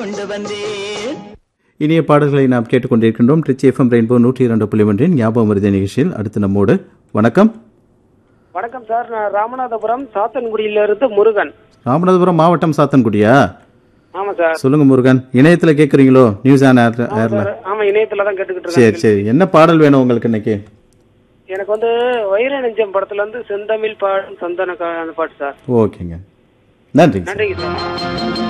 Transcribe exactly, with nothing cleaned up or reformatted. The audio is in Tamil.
கொண்டு வந்தேன். இனிய பாடல்களை நாம் கேட்டுக்கொண்டிருக்கின்றோம். ட்ரிச்சி எஃப்எம் ரெயின்போ நூற்றி இரண்டு புள்ளி ஒன்றின் ஞாபகம் மருதி நிகழ்ச்சியில் அடுத்து நம்மோடு வணக்கம். வணக்கம் சார், நான் ராமநாதபுரம் சாத்தன்குடியிலிருந்து முருகன். ராமநாதபுரம் மாவட்டம் சாத்தன்குடியா? ஆமா சார். சொல்லுங்க முருகன், இணையத்துல கேக்குறீங்களோ? நியூஸ் ஆன் ஏர்ல? ஆமா, இணையத்துல தான் கேட்டுக்கிட்டு சரி இருக்கேன். சரி, என்ன பாடல் வேணும் உங்களுக்கு இன்னைக்கு? எனக்கு வந்து வைர நெஞ்சம் படத்துல இருந்து செந்தமிழ் பாடும் சந்தன கா- அந்த பாட்டு சார். ஓகேங்க, நன்றிங்க சார். நன்றிங்க சார்.